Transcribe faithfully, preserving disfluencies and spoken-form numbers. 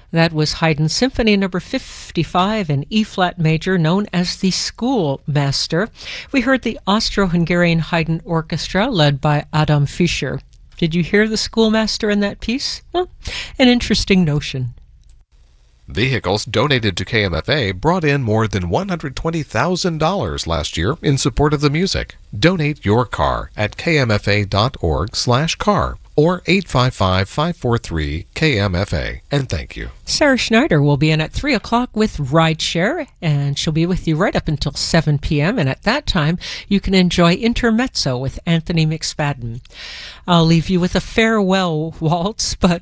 That was Haydn Symphony number fifty-five in E-flat major, known as the Schoolmaster. We heard the Austro-Hungarian Haydn Orchestra, led by Adam Fischer. Did you hear the Schoolmaster in that piece? Well, an interesting notion. Vehicles donated to K M F A brought in more than one hundred twenty thousand dollars last year in support of the music. Donate your car at k m f a dot org slash car or eight five five, five four three, K M F A. And thank you. Sarah Schneider will be in at three o'clock with Rideshare, and she'll be with you right up until seven p.m. And at that time, you can enjoy Intermezzo with Anthony McSpadden. I'll leave you with a farewell waltz, but